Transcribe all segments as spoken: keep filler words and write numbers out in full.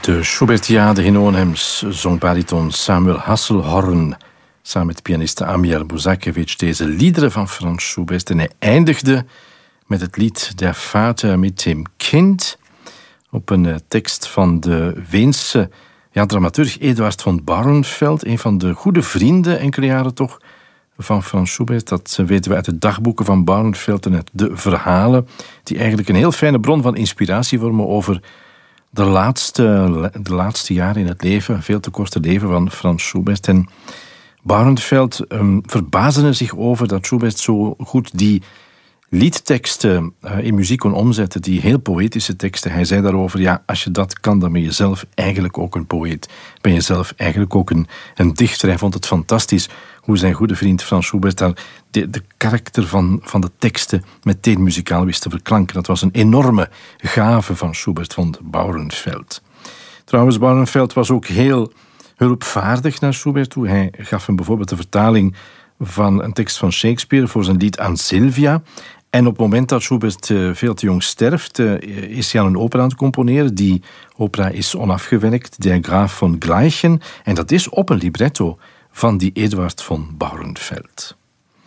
De Schubertiade in Arnhems zong bariton Samuel Hasselhorn samen met pianiste Amiel Buzakevich deze liederen van Franz Schubert. En hij eindigde met het lied Der Vater mit dem Kind op een tekst van de Weense ja, dramaturg Eduard von Bauernfeld, een van de goede vrienden, enkele jaren toch, van Franz Schubert. Dat weten we uit de dagboeken van Bauernfeld en uit de verhalen, die eigenlijk een heel fijne bron van inspiratie vormen over de laatste, de laatste jaren in het leven, veel te korte leven van Franz Schubert. En Bauernfeld um, verbaasde zich over dat Schubert zo goed die liedteksten uh, in muziek kon omzetten, die heel poëtische teksten. Hij zei daarover, ja, als je dat kan, dan ben je zelf eigenlijk ook een poëet. Ben je zelf eigenlijk ook een, een dichter. Hij vond het fantastisch hoe zijn goede vriend Franz Schubert daar de, de karakter van, van de teksten meteen muzikaal wist te verklanken. Dat was een enorme gave van Schubert, vond Bauernfeld. Trouwens, Bauernfeld was ook heel hulpvaardig naar Schubert toe. Hij gaf hem bijvoorbeeld de vertaling van een tekst van Shakespeare voor zijn lied aan Sylvia. En op het moment dat Schubert uh, veel te jong sterft, uh, is hij aan een opera aan het componeren. Die opera is onafgewerkt, Der Graaf von Gleichen. En dat is op een libretto van die Eduard von Bauernfeld.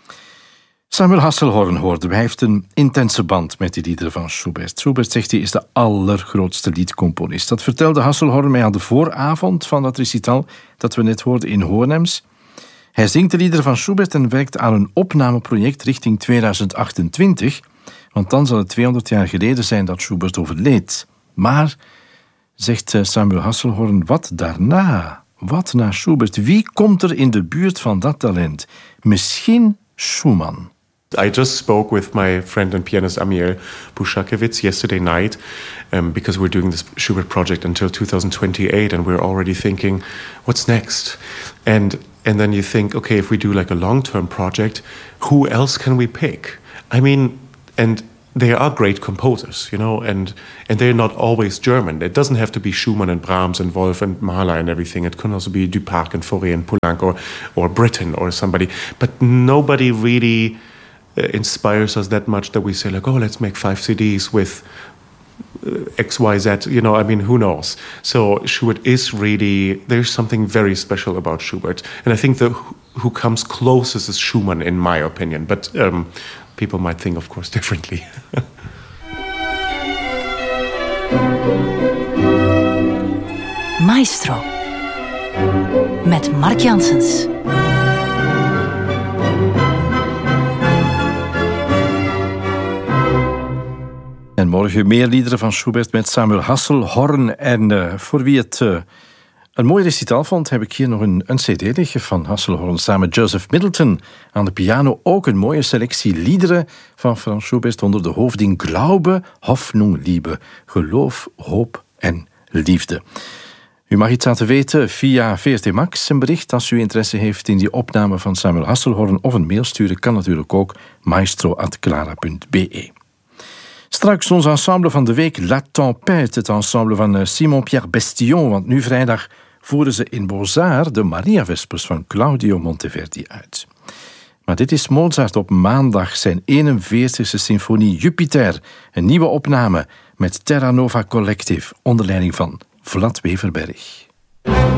Samuel Hasselhorn hoorden. Hij heeft een intense band met die liederen van Schubert. Schubert, zegt hij, is de allergrootste liedcomponist. Dat vertelde Hasselhorn mij aan de vooravond van dat recital dat we net hoorden in Hoornems. Hij zingt de liederen van Schubert en werkt aan een opnameproject richting tweeduizend achtentwintig, want dan zal het tweehonderd jaar geleden zijn dat Schubert overleed. Maar, zegt Samuel Hasselhorn, wat daarna? Wat na Schubert? Wie komt er in de buurt van dat talent? Misschien Schumann. I just spoke with my friend and pianist Amiel Buzakevich yesterday night um, because we're doing this Schubert project until two thousand twenty-eight and we're already thinking, what's next? And and then you think, okay, if we do like a long-term project, who else can we pick? I mean, and they are great composers, you know, and and they're not always German. It doesn't have to be Schumann and Brahms and Wolf and Mahler and everything. It can also be Duparc and Fauré and Poulenc or or Britten or somebody. But nobody really inspires us that much that we say like, oh, let's make five C Ds with X Y Z, you know, I mean, who knows? So Schubert is really, there's something very special about Schubert. And I think the who comes closest is Schumann, in my opinion. But um, people might think, of course, differently. Maestro. Met Mark Janssens. En morgen meer liederen van Schubert met Samuel Hasselhorn. En uh, voor wie het uh, een mooi recital vond, heb ik hier nog een, een cd liggen van Hasselhorn samen met Joseph Middleton aan de piano. Ook een mooie selectie liederen van Franz Schubert onder de hoofding Glaube, Hoffnung, Liebe. Geloof, hoop en liefde. U mag iets laten weten via V R T Max, een bericht als u interesse heeft in die opname van Samuel Hasselhorn, of een mail sturen kan natuurlijk ook maestro at clara punt b e. Straks ons ensemble van de week La Tempête, het ensemble van Simon-Pierre Bestillon, want nu vrijdag voeren ze in Beaux-Arts de Maria-vespers van Claudio Monteverdi uit. Maar dit is Mozart op maandag, zijn eenenveertigste symfonie Jupiter, een nieuwe opname met Terra Nova Collective onder leiding van Vlad Weverberg.